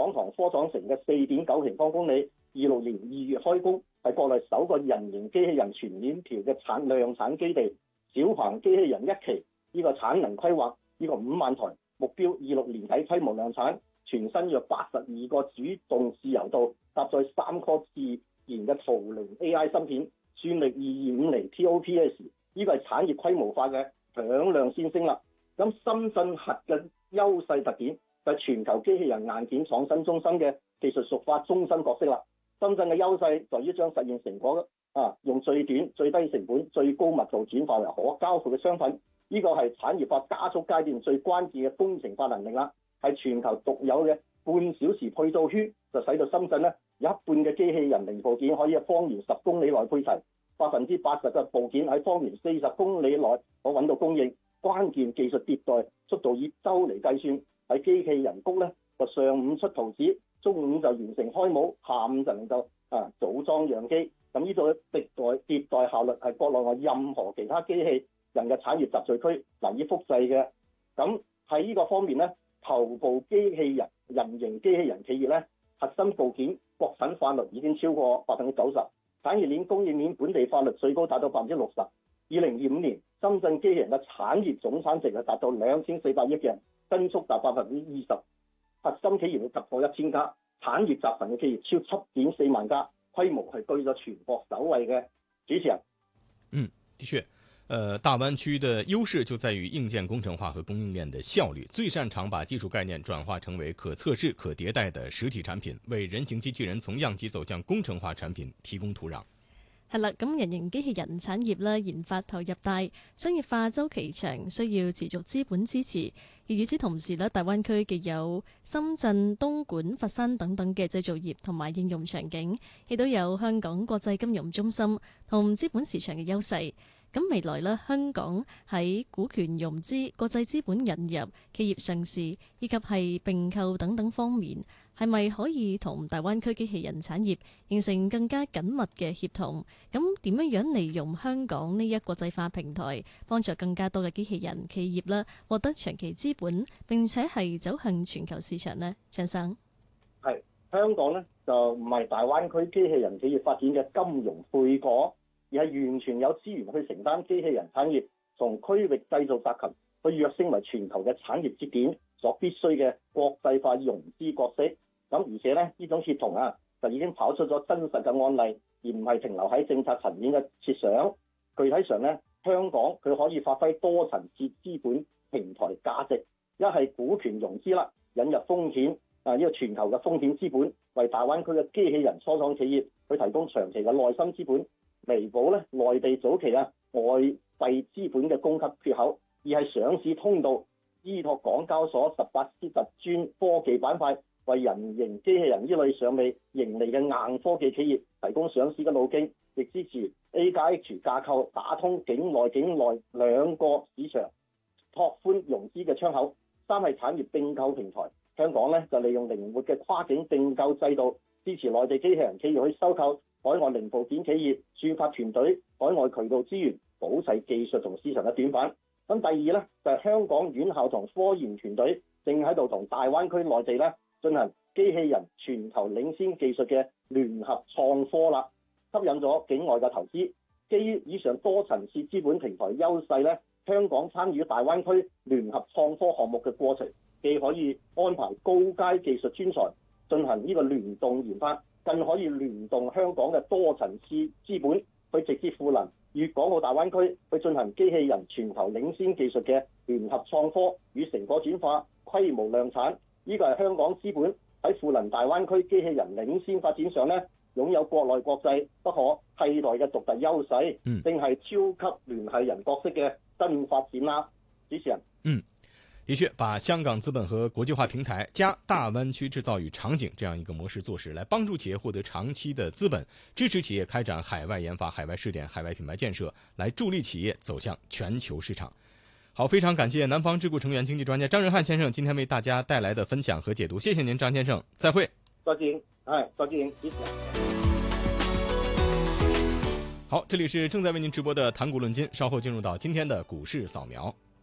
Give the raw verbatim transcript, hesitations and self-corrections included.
港塘科廠城嘅四點九平方公里，二六年二月開工，係國內首個人形機器人全鏈條嘅產量產基地。小鵬機器人一期呢、這個產能規劃呢、這個五萬台，目標二六年底規模量產。全身約八十二個主動自由度，搭載三顆自然嘅圖靈 A I 芯片，算力二二五厘 T O P S， 呢個係產業規模化嘅響亮先聲啦。咁深圳核嘅優勢特點就係全球機器人硬件創新中心嘅技術熟化中心角色啦。深圳嘅優勢在於將實現成果啊，用最短、最低成本、最高密度轉化為可交付嘅商品，呢、這個係產業化加速階段最關鍵嘅工程化能力啦。係全球獨有嘅半小時配套圈，就使到深圳咧有一半嘅機器人零部件可以喺方圓十公里內配齊，百分之八十嘅部件喺方圓四十公里內可揾到供應。關鍵技術迭代速度以週嚟計算，喺機器人谷咧就上午出圖紙，中午就完成開模，下午就能夠啊組裝樣機。咁呢度嘅迭代迭代效率係國內外任何其他機器人嘅產業集聚區難以複製嘅。咁喺呢個方面咧，頭部機器人人形機器人企業咧，核心部件國產化率已經超過百分之九十，產業鏈供應鏈本地化率最高達到百分之六十。二零二五年深圳機器人嘅產業總產值係達到兩千四百億嘅，增速達百分之二十。核心企業會突破一千家，產業集群嘅企業超七點四萬家，規模係居咗全國首位嘅。主持人， 嗯，的確。呃，大灣區的優勢就在於硬件工程化和供應鏈的效率，最擅長把技術概念轉化成為可測試、可迭代的實體產品，為人形機器人從樣機走向工程化產品提供土壤。 係啦，咁人形機器人產業咧研發投入大，商業化周期長，需要持續資本支持。而與此同時咧，大灣區既有深圳、東莞、佛山等等嘅製造業同埋應用場景，亦都有香港國際金融中心同資本市場嘅優勢。咁未來咧，香港喺股權融資、國際資本引入、企業上市以及係併購等等方面，係咪可以同大灣區機器人產業形成更加緊密嘅協同？咁點樣樣利用香港呢一國際化平台，幫助更加多嘅機器人企業咧獲得長期資本，並且係走向全球市場呢？張生， 係香港呢，就唔係大灣區機器人企業發展嘅金融配角，而係完全有資源去承擔機器人產業從區域製造集群去躍升為全球嘅產業節點所必須嘅國際化融資角色。咁而且咧，呢種協同啊，就已經跑出咗真實嘅案例，而唔係停留喺政策層面嘅設想。具體上咧，香港佢可以發揮多層次資本平台價值，一係股權融資啦，引入風險啊呢個全球嘅風險資本，為大灣區嘅機器人初創企業去提供長期嘅內生資本，彌補咧內地早期啊外幣資本嘅供給缺口；二係上市通道，依託港交所十八 C 特專科技板塊，為人形機器人呢類尚未盈利嘅硬科技企業提供上市嘅路徑，亦支持 A 加 H 架構打通境內境內兩個市場，拓寬融資嘅窗口。三係產業併購平台，香港咧就利用靈活嘅跨境併購制度，支持內地機器人企業去收購海外零部件企業、算法團隊、海外渠道資源，補齊技術同市場嘅短板。咁第二咧就係、是、香港院校同科研團隊正喺度同大灣區內地咧進行機器人全球領先技術嘅聯合創科啦，吸引咗境外嘅投資。基於以上多層次資本平台優勢咧，香港參與大灣區聯合創科項目嘅過程，既可以安排高階技術專才進行呢個聯動研發，更可以聯動香港嘅多層次資本去直接賦能粵港澳大灣區去進行機器人全球領先技術嘅聯合創科與成果轉化、規模量產。呢個係香港資本喺賦能大灣區機器人領先發展上咧，擁有國內國際不可替代嘅獨特優勢， 嗯， 正係超級聯繫人角色嘅新發展啦。主持人， 嗯，的確，把香港資本和國際化平台加大灣區製造與場景這樣一個模式做實，來幫助企業獲得長期的資本，支持企業開展海外研發、海外試點、海外品牌建設，來助力企業走向全球市場。好，非常感謝南方智庫成員經濟專家張仁漢先生今天為大家帶來的分享和解讀，謝謝您張先生，再會。 再見，係再見，主持人。 好，這裡是正在為您直播的談股論金，稍後進入到今天的股市掃描。